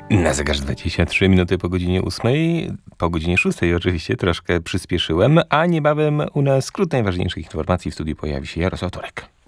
Na zegarze 23 minuty po godzinie 8, po godzinie 6 oczywiście troszkę przyspieszyłem, a niebawem u nas skrót najważniejszych informacji w studiu pojawi się Jarosław Torek.